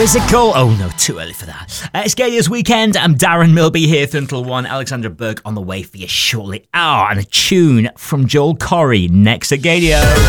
Physical? Oh no, too early for that. It's Gadia's Weekend. I'm Darren Milby here through until 1. Alexandra Burke on the way for you shortly. And a tune from Joel Corry next at Gadia.